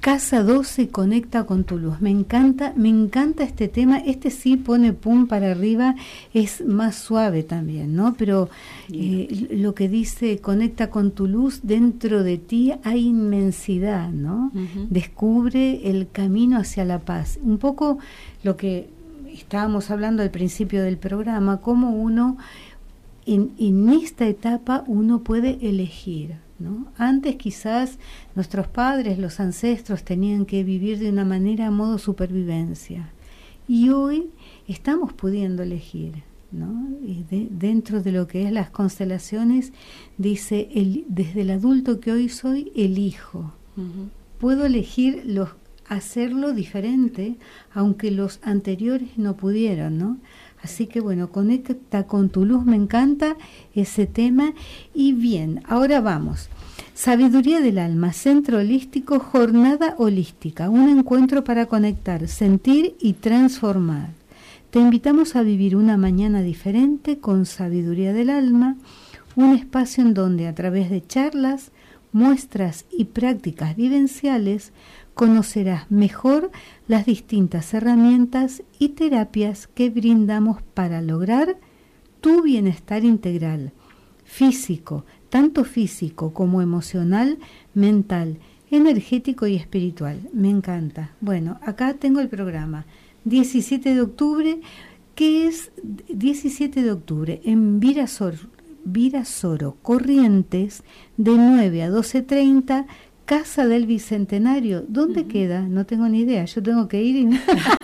Casa 12 conecta con tu luz. Me encanta este tema. Este sí pone pum para arriba, es más suave también, ¿no? Pero lo que dice conecta con tu luz, dentro de ti hay inmensidad, ¿no? Uh-huh. Descubre el camino hacia la paz. Un poco lo que estábamos hablando al principio del programa, cómo uno en esta etapa uno puede elegir, ¿no? Antes quizás nuestros padres, los ancestros tenían que vivir de una manera a modo supervivencia, y hoy estamos pudiendo elegir, ¿no? Y dentro de lo que es las constelaciones dice, desde el adulto que hoy soy, elijo. Uh-huh. Puedo elegir hacerlo diferente, aunque los anteriores no pudieron, ¿no? Así que bueno, conecta con tu luz, me encanta ese tema. Y bien, ahora vamos. Sabiduría del alma, centro holístico, jornada holística, un encuentro para conectar, sentir y transformar. Te invitamos a vivir una mañana diferente con Sabiduría del alma, un espacio en donde a través de charlas, muestras y prácticas vivenciales conocerás mejor las distintas herramientas y terapias que brindamos para lograr tu bienestar integral, físico, tanto físico como emocional, mental, energético y espiritual. Me encanta. Bueno, acá tengo el programa. 17 de octubre, ¿qué es 17 de octubre? En Virasoro, Corrientes, de 9 a 12:30, Casa del Bicentenario. ¿Dónde queda? No tengo ni idea. Yo tengo que ir y...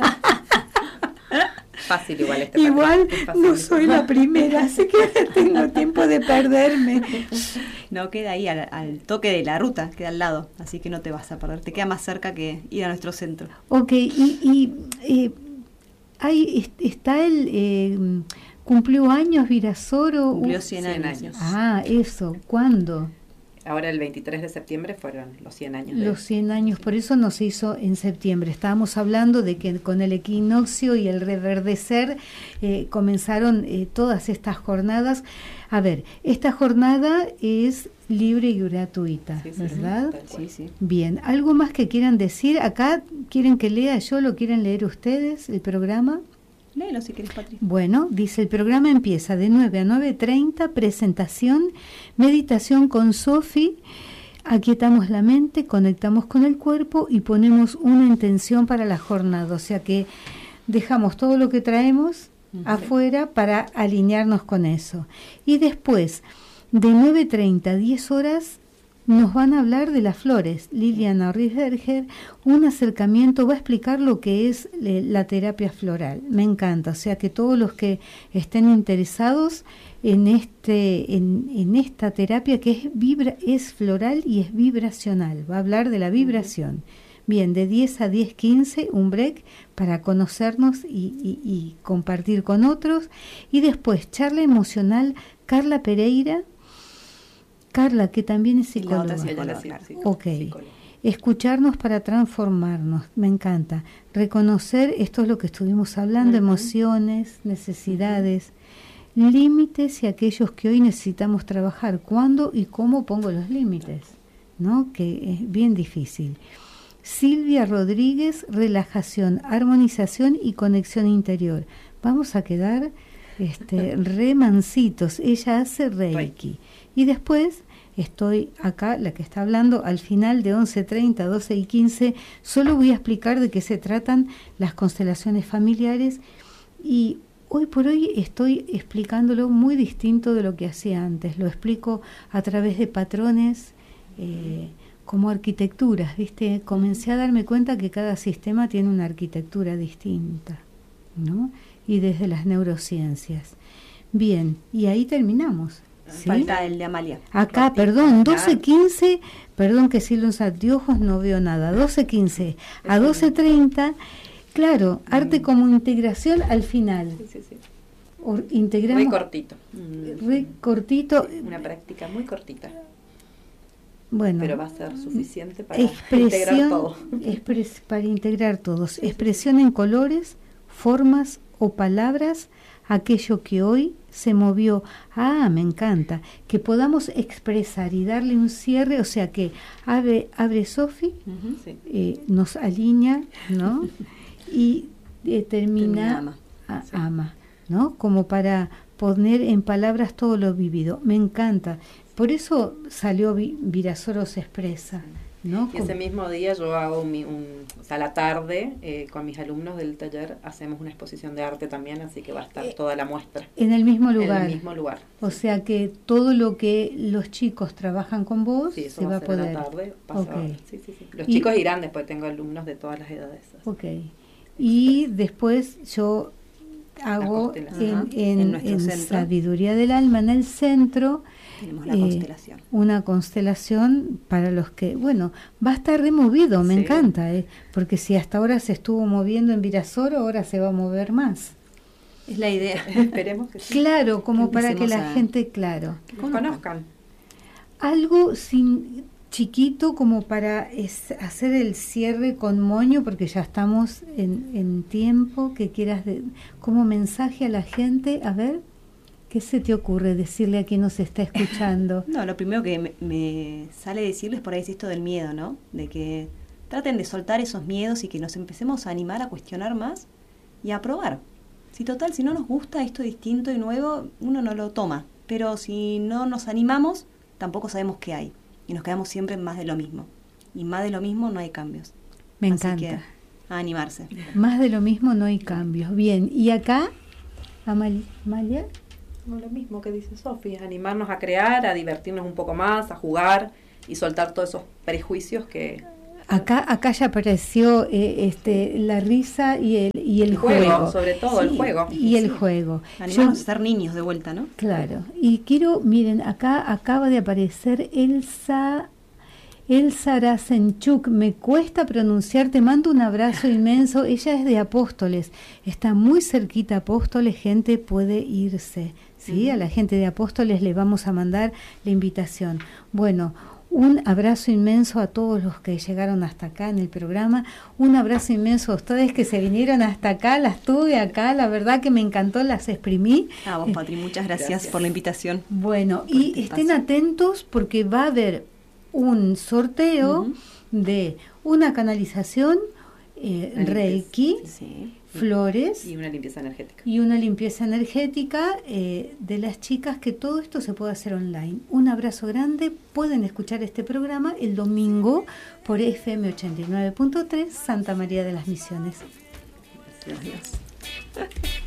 Fácil igual Igual no soy la primera, así que tengo tiempo de perderme. No, queda ahí al toque de la ruta, queda al lado, así que no te vas a perder. Te queda más cerca que ir a nuestro centro. Ok, ahí está el... ¿Cumplió años Virasoro? Cumplió 100 años. Ah, eso. ¿Cuándo? Ahora el 23 de septiembre fueron los 100 años. Los 100 años, por eso no se hizo en septiembre. Estábamos hablando de que con el equinoccio y el reverdecer comenzaron todas estas jornadas. A ver, esta jornada es libre y gratuita, sí, ¿verdad? Sí, sí. Bien, ¿algo más que quieran decir? Acá, ¿quieren que lea yo? ¿Lo quieren leer ustedes, el programa? Léelo si querés, Patri. Bueno, dice, el programa empieza de 9 a 9:30, presentación, meditación con Sofi, aquietamos la mente, conectamos con el cuerpo y ponemos una intención para la jornada, o sea que dejamos todo lo que traemos afuera para alinearnos con eso. Y después, de 9:30 a 10 horas, nos van a hablar de las flores. Liliana Riesberger, un acercamiento, va a explicar lo que es la terapia floral. Me encanta, o sea que todos los que estén interesados en esta terapia que es floral y es vibracional, va a hablar de la vibración. Bien, de 10 a 10:15, un break para conocernos y compartir con otros. Y después, charla emocional, Carla Pereira. Carla, que también es psicóloga. Ok. Psicóloga. Escucharnos para transformarnos, me encanta. Reconocer, esto es lo que estuvimos hablando, emociones, necesidades, límites y aquellos que hoy necesitamos trabajar. ¿Cuándo y cómo pongo los límites? ¿No? Que es bien difícil. Silvia Rodríguez, relajación, armonización y conexión interior. Vamos a quedar re mansitos. Ella hace Reiki. Y después estoy acá, la que está hablando, al final de 11:30, 12:15, solo voy a explicar de qué se tratan las constelaciones familiares, y hoy por hoy estoy explicándolo muy distinto de lo que hacía antes. Lo explico a través de patrones, como arquitecturas, ¿viste? Comencé a darme cuenta que cada sistema tiene una arquitectura distinta, ¿no? Y desde las neurociencias. Bien, y ahí terminamos. ¿Sí? Falta el de Amalia. Acá, perdón, 12:15, perdón que si los anteojos no veo nada. 12:15 a 12:30, claro, arte como integración al final. Sí. Integramos. Muy cortito. Cortito. Una práctica muy cortita. Bueno. Pero va a ser suficiente para integrar todo. Para integrar todos. Expresión en colores, formas o palabras aquello que hoy se movió. Ah, me encanta. Que podamos expresar y darle un cierre, o sea que abre Sofi, nos alinea, ¿no? Y termina ama, ¿no? Como para poner en palabras todo lo vivido. Me encanta. Por eso salió Virasoro se expresa, ¿no? Y ese mismo día yo hago o sea, a la tarde, con mis alumnos del taller, hacemos una exposición de arte también, así que va a estar toda la muestra. En el mismo lugar. En el mismo lugar. O sea que todo lo que los chicos trabajan con vos eso se va a poder. A la tarde, sí. Los chicos irán, después tengo alumnos de todas las edades. Ok. Y después yo hago en Sabiduría del Alma, en el centro, tenemos la constelación. Una constelación para los que, bueno, va a estar removido, me encanta, porque si hasta ahora se estuvo moviendo en Virasoro, ahora se va a mover más. Es la idea, esperemos que sí. Claro, como para que la gente, que conozcan. Algo chiquito como para hacer el cierre con moño, porque ya estamos en tiempo, que quieras como mensaje a la gente, a ver. ¿Qué se te ocurre decirle a quien nos está escuchando? No, lo primero que me sale decirles por ahí es esto del miedo, ¿no? De que traten de soltar esos miedos y que nos empecemos a animar a cuestionar más y a probar. Si no nos gusta esto distinto y nuevo, uno no lo toma. Pero si no nos animamos, tampoco sabemos qué hay. Y nos quedamos siempre en más de lo mismo. Y más de lo mismo no hay cambios. Me Así encanta. Que, a animarse. Más de lo mismo no hay cambios. Bien, y acá, Amalia. Lo mismo que dice Sofi, es animarnos a crear, a divertirnos un poco más, a jugar y soltar todos esos prejuicios que... Acá ya apareció la risa y el juego. Sobre todo el juego. Y el juego. Animarnos a ser niños de vuelta, ¿no? Claro. Y miren, acá acaba de aparecer Elsa Rasenchuk, me cuesta pronunciar, te mando un abrazo inmenso. Ella es de Apóstoles, está muy cerquita Apóstoles, gente puede irse, ¿sí? A la gente de Apóstoles le vamos a mandar la invitación. Bueno, un abrazo inmenso a todos los que llegaron hasta acá en el programa, un abrazo inmenso a ustedes que se vinieron hasta acá, las tuve acá, la verdad que me encantó, las exprimí. A vos, Patri, muchas gracias por la invitación. Bueno, y estén atentos porque va a haber un sorteo de una canalización, Reiki, flores y una limpieza energética. Y una limpieza energética de las chicas, que todo esto se puede hacer online. Un abrazo grande, pueden escuchar este programa el domingo por FM 89.3 Santa María de las Misiones. Gracias a Dios.